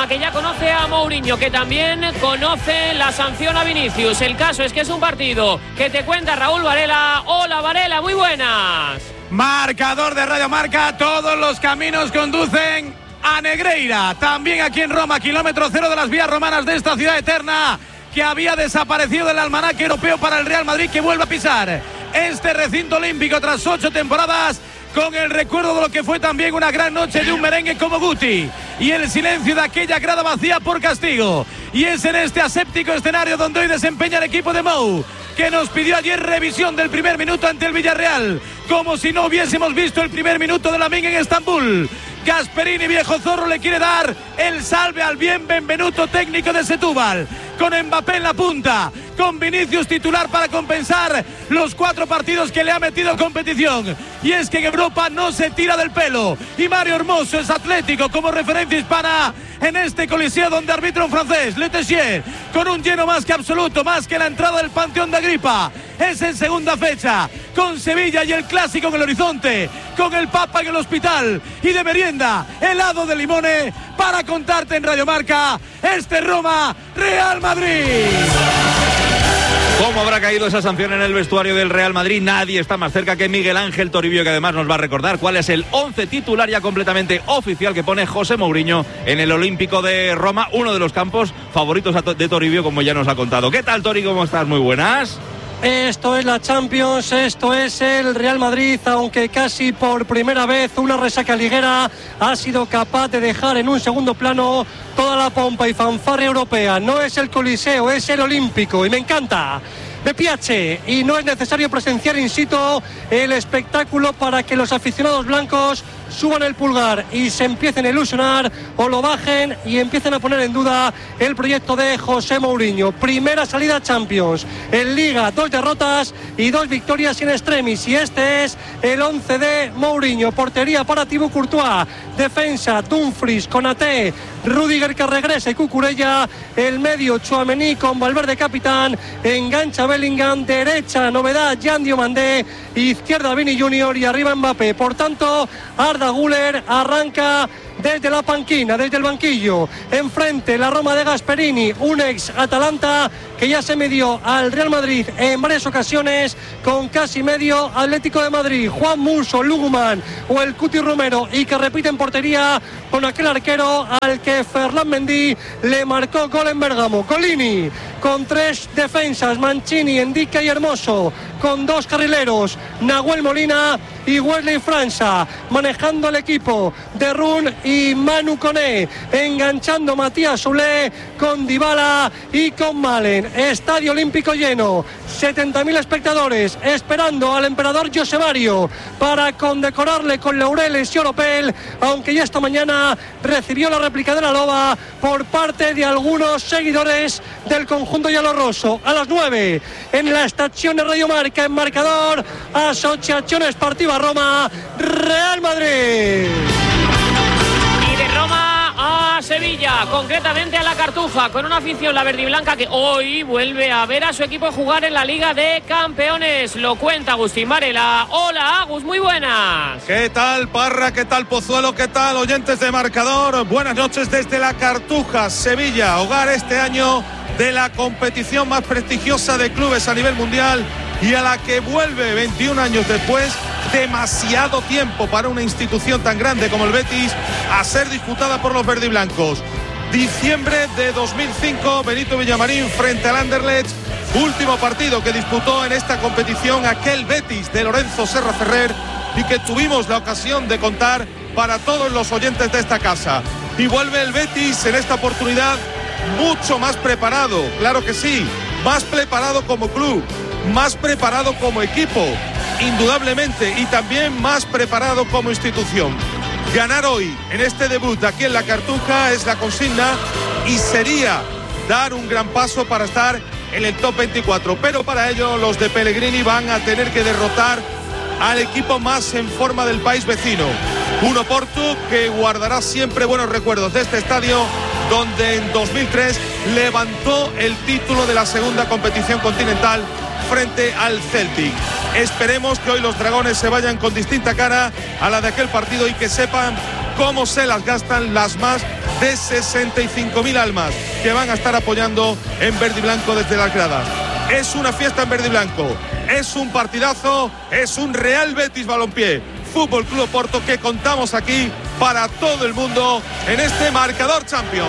Roma, que ya conoce a Mourinho, que también conoce la sanción a Vinicius. El caso es que es un partido que te cuenta Raúl Varela. Hola Varela, muy buenas. Marcador de Radio Marca, todos los caminos conducen a Negreira. También aquí en Roma, kilómetro cero de las vías romanas de esta ciudad eterna que había desaparecido del almanaque europeo para el Real Madrid, que vuelve a pisar este recinto olímpico tras 8 temporadas, con el recuerdo de lo que fue también una gran noche de un merengue como Guti y el silencio de aquella grada vacía por castigo. Y es en este aséptico escenario donde hoy desempeña el equipo de Mou, que nos pidió ayer revisión del primer minuto ante el Villarreal, como si no hubiésemos visto el primer minuto de Lamine en Estambul. Gasperini, viejo zorro, le quiere dar el salve al bienvenuto técnico de Setúbal, con Mbappé en la punta, con Vinicius titular para compensar los 4 partidos que le ha metido en competición. Y es que en Europa no se tira del pelo, y Mario Hermoso es atlético como referencia hispana en este coliseo donde arbitra un francés, Le Tessier, con un lleno más que absoluto, más que la entrada del Panteón de Agripa. Es en segunda fecha, con Sevilla y el clásico en el horizonte, con el Papa en el hospital y de merienda helado de limone, para contarte en Radio Marca este Roma Real Madrid. ¿Cómo habrá caído esa sanción en el vestuario del Real Madrid? Nadie está más cerca que Miguel Ángel Toribio, que además nos va a recordar cuál es el 11 titular ya completamente oficial que pone José Mourinho en el Olímpico de Roma, uno de los campos favoritos de Toribio, como ya nos ha contado. ¿Qué tal, Tori? ¿Cómo estás? Muy buenas. Esto es la Champions, esto es el Real Madrid, aunque casi por primera vez una resaca liguera ha sido capaz de dejar en un segundo plano toda la pompa y fanfarria europea. No es el Coliseo, es el Olímpico, y me encanta. Me piace, y no es necesario presenciar in situ el espectáculo para que los aficionados blancos suban el pulgar y se empiecen a ilusionar, o lo bajen y empiecen a poner en duda el proyecto de José Mourinho. Primera salida a Champions, en Liga 2 derrotas y 2 victorias in extremis, y este es el 11 de Mourinho. Portería para Thibaut Courtois, defensa Dumfries, Konaté, Rüdiger que regresa y Cucurella, el medio Tchouaméni con Valverde capitán, engancha Bellingham, derecha novedad Jan Diomandé, izquierda Vini Junior y arriba Mbappé. Por tanto, Arda Güler arranca desde la panquina, desde el banquillo. Enfrente la Roma de Gasperini, un ex Atalanta que ya se midió al Real Madrid en varias ocasiones, con casi medio Atlético de Madrid. Juan Musso, Luguman o el Cuti Romero, y que repite en portería con aquel arquero al que Ferland Mendy le marcó gol en Bérgamo. Golini con 3 defensas, Mancini, Endica y Hermoso, con 2 carrileros, Nahuel Molina y Wesley França, manejando el equipo de Run y Manu Koné, enganchando Matías Soulé con Dybala y con Malen. Estadio Olímpico lleno, 70.000 espectadores esperando al emperador José Mario para condecorarle con laureles y oropel, aunque ya esta mañana recibió la réplica de la loba por parte de algunos seguidores del conjunto giallorosso. A las 9 en la estación de Radio Marca, en marcador, Asociación Esportiva Roma, Real Madrid. Y de Roma a Sevilla, concretamente a la Cartuja, con una afición, la verdiblanca, que hoy vuelve a ver a su equipo jugar en la Liga de Campeones. Lo cuenta Agustín Varela. Hola, Agus, muy buenas. ¿Qué tal, Parra? ¿Qué tal, Pozuelo? ¿Qué tal, oyentes de Marcador? Buenas noches desde la Cartuja, Sevilla, hogar este año de la competición más prestigiosa de clubes a nivel mundial, y a la que vuelve 21 años después, demasiado tiempo para una institución tan grande como el Betis, a ser disputada por los verdiblancos. Diciembre de 2005, Benito Villamarín frente al Anderlecht, último partido que disputó en esta competición aquel Betis de Lorenzo Serra Ferrer, y que tuvimos la ocasión de contar para todos los oyentes de esta casa. Y vuelve el Betis en esta oportunidad mucho más preparado, claro que sí, más preparado como club, más preparado como equipo, indudablemente, y también más preparado como institución. Ganar hoy en este debut aquí en la Cartuja es la consigna, y sería dar un gran paso para estar en el top 24, pero para ello los de Pellegrini van a tener que derrotar al equipo más en forma del país vecino, un Oporto que guardará siempre buenos recuerdos de este estadio, donde en 2003 levantó el título de la segunda competición continental frente al Celtic. Esperemos que hoy los dragones se vayan con distinta cara a la de aquel partido, y que sepan cómo se las gastan las más de 65.000 almas que van a estar apoyando en verde y blanco desde las gradas. Es una fiesta en verde y blanco, es un partidazo, es un Real Betis Balompié Fútbol Club Oporto que contamos aquí para todo el mundo en este Marcador Champions.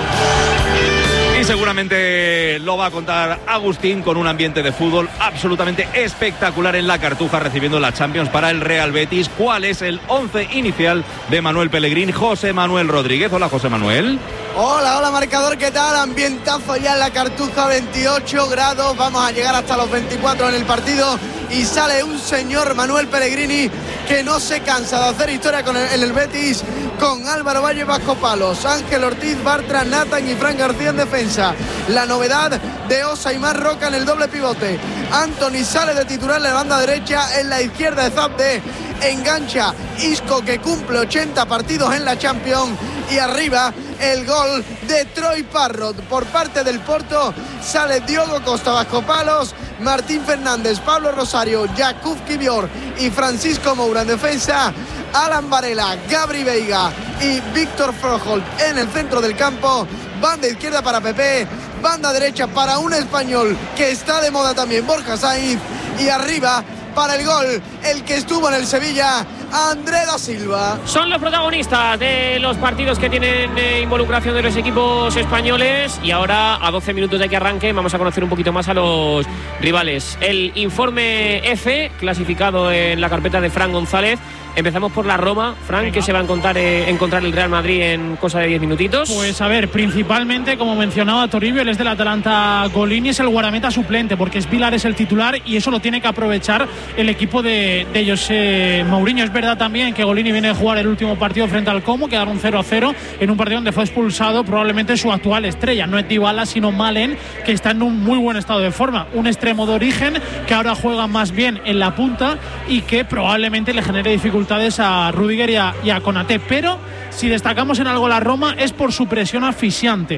Y seguramente lo va a contar Agustín con un ambiente de fútbol absolutamente espectacular en la Cartuja, recibiendo la Champions para el Real Betis. ¿Cuál es el 11 inicial de Manuel Pellegrini? José Manuel Rodríguez. Hola, José Manuel. Hola, marcador, ¿qué tal? Ambientazo ya en la Cartuja, 28 grados, vamos a llegar hasta los 24 en el partido y sale un señor Manuel Pellegrini que no se cansa de hacer historia en el Betis, con Álvaro Valle bajo palos, Ángel Ortiz, Bartra, Nathan y Fran García en defensa. La novedad de Osa y Mar Roca en el doble pivote. Anthony sale de titular en la banda derecha, en la izquierda de Zabde engancha Isco, que cumple 80 partidos en la Champions, y arriba el gol de Troy Parrott por parte del Porto. Sale Diogo Costa bajo palos, Martín Fernández, Pablo Rosario, Jakub Kivior y Francisco Moura en defensa, Alan Varela, Gabri Veiga y Víctor Froholt en el centro del campo. Banda izquierda para Pepe, banda derecha para un español que está de moda también, Borja Sainz, y arriba para el gol, el que estuvo en el Sevilla, André da Silva. Son los protagonistas de los partidos que tienen involucración de los equipos españoles, y ahora, a 12 minutos de que arranque, vamos a conocer un poquito más a los rivales. El informe F, clasificado en la carpeta de Fran González. Empezamos por la Roma. Fran, ¿qué se va a encontrar el Real Madrid en cosa de 10 minutitos? Pues a ver, principalmente, como mencionaba Toribio, él es del Atalanta, Golini es el guardameta suplente, porque Vilar es el titular y eso lo tiene que aprovechar el equipo de José Mourinho. Es verdad también que Golini viene de jugar el último partido frente al Como, quedaron 0-0 en un partido donde fue expulsado probablemente su actual estrella, no es Dybala sino Malen, que está en un muy buen estado de forma, un extremo de origen que ahora juega más bien en la punta y que probablemente le genere dificultades a Rüdiger y a Konaté. Pero si destacamos en algo la Roma es por su presión asfixiante,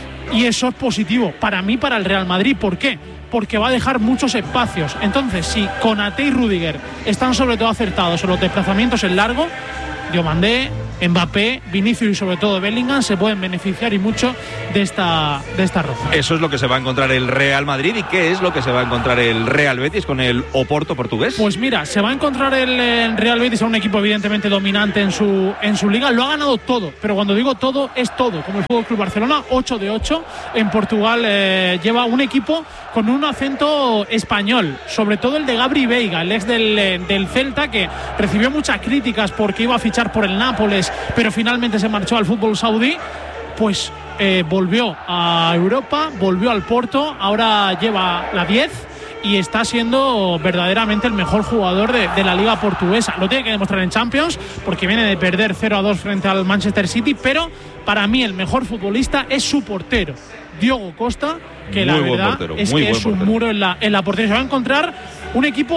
y eso es positivo para mí, para el Real Madrid. ¿Por qué? Porque va a dejar muchos espacios. Entonces, si Konaté y Rüdiger están sobre todo acertados en los desplazamientos en largo, Diomandé, Mbappé, Vinicius y sobre todo Bellingham se pueden beneficiar y mucho de esta Roma. Eso es lo que se va a encontrar el Real Madrid. ¿Y qué es lo que se va a encontrar el Real Betis con el Oporto portugués? Pues mira, se va a encontrar el Real Betis a un equipo evidentemente dominante en su liga. Lo ha ganado todo, pero cuando digo todo, es todo. Como el Fútbol Club Barcelona, 8 de 8. En Portugal lleva un equipo con un acento español, sobre todo el de Gabri Veiga, el ex del Celta, que recibió muchas críticas porque iba a fichar por el Nápoles, pero finalmente se marchó al fútbol saudí. Pues volvió a Europa, volvió al Porto, ahora lleva la 10 y está siendo verdaderamente el mejor jugador de la liga portuguesa. Lo tiene que demostrar en Champions, porque viene de perder 0-2 frente al Manchester City, pero para mí el mejor futbolista es su portero, Diogo Costa, que la verdad es que es un muro en la portería. Se va a encontrar un equipo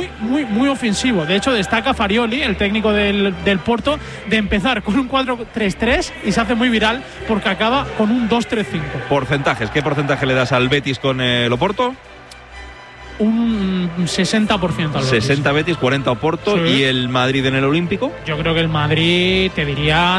muy ofensivo. De hecho, destaca Farioli, el técnico del Porto, de empezar con un 4-3-3 y se hace muy viral porque acaba con un 2-3-5. Porcentajes, ¿qué porcentaje le das al Betis con el Oporto? Un 60% al Betis. 60 Betis, 40 Oporto. Sí. ¿Y el Madrid en el Olímpico? Yo creo que el Madrid, te diría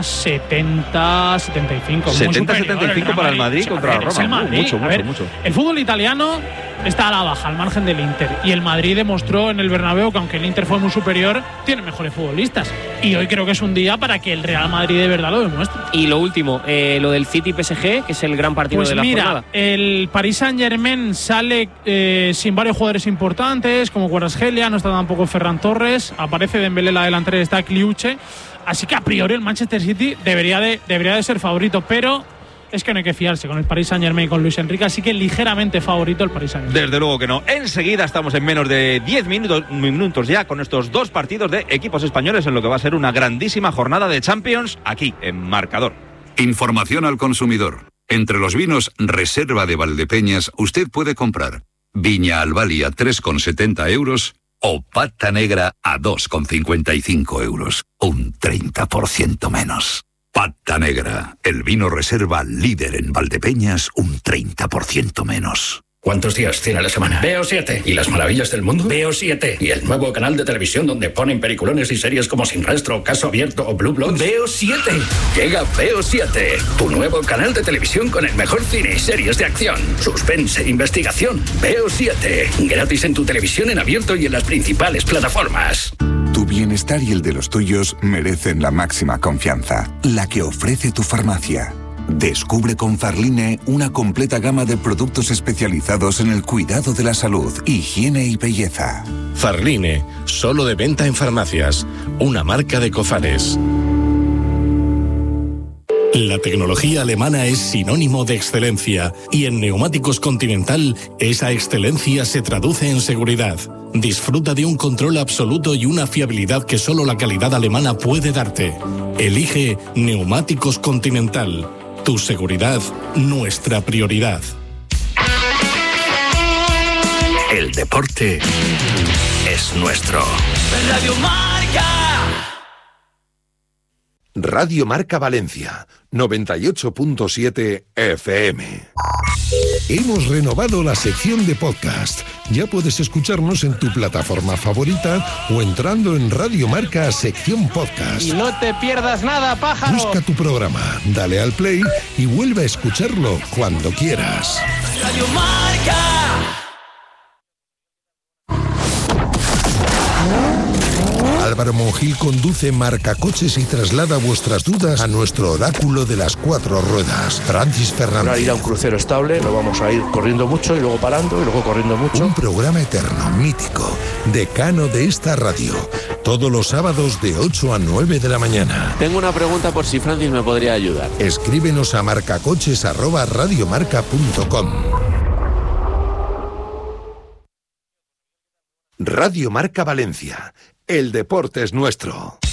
70-75. 70-75 para el Madrid contra la Roma. Mucho. El fútbol italiano está a la baja, al margen del Inter. Y el Madrid demostró en el Bernabéu que aunque el Inter fue muy superior, tiene mejores futbolistas. Y hoy creo que es un día para que el Real Madrid de verdad lo demuestre. Y lo último, lo del City-PSG, que es el gran partido de la jornada. El Paris Saint-Germain sale sin varios jugadores importantes, como Kvaratskhelia, no está tampoco Ferran Torres, aparece Dembélé la delantera, está Kliuche. Así que a priori el Manchester City debería de ser favorito, pero es que no hay que fiarse con el Paris Saint-Germain y con Luis Enrique, así que ligeramente favorito el Paris Saint-Germain. Desde luego que no. Enseguida estamos en menos de 10 minutos ya con estos dos partidos de equipos españoles en lo que va a ser una grandísima jornada de Champions aquí en Marcador. Información al consumidor. Entre los vinos Reserva de Valdepeñas usted puede comprar Viña Albali a 3,70 euros o Pata Negra a 2,55 euros. Un 30% menos. Pata Negra, el vino reserva líder en Valdepeñas, un 30% menos. ¿Cuántos días tiene la semana? Veo 7. ¿Y las maravillas del mundo? Veo 7. ¿Y el nuevo canal de televisión donde ponen peliculones y series como Sin Rastro, Caso Abierto o Blue Bloods? Veo 7. Llega Veo 7, tu nuevo canal de televisión con el mejor cine y series de acción, suspense e investigación. Veo 7. Gratis en tu televisión en abierto y en las principales plataformas. Tu bienestar y el de los tuyos merecen la máxima confianza, la que ofrece tu farmacia. Descubre con Farline una completa gama de productos especializados en el cuidado de la salud, higiene y belleza. Farline, solo de venta en farmacias, una marca de Cofares. La tecnología alemana es sinónimo de excelencia y en Neumáticos Continental esa excelencia se traduce en seguridad. Disfruta de un control absoluto y una fiabilidad que solo la calidad alemana puede darte. Elige Neumáticos Continental. Tu seguridad, nuestra prioridad. El deporte es nuestro. Radio Marca. Radio Marca Valencia, 98.7 FM. Hemos renovado la sección de podcast. Ya puedes escucharnos en tu plataforma favorita o entrando en Radio Marca sección podcast. Y no te pierdas nada, pájaro. Busca tu programa, dale al play y vuelve a escucharlo cuando quieras. Radio Marca. Álvaro Monjil conduce Marcacoches y traslada vuestras dudas a nuestro oráculo de las 4 ruedas, Francis Fernández. Para ir a un crucero estable no vamos a ir corriendo mucho y luego parando y luego corriendo mucho. Un programa eterno, mítico, decano de esta radio, todos los sábados de 8 a 9 de la mañana. Tengo una pregunta por si Francis me podría ayudar. Escríbenos a marcacoches@radiomarca.com. Radio Marca Valencia. El deporte es nuestro.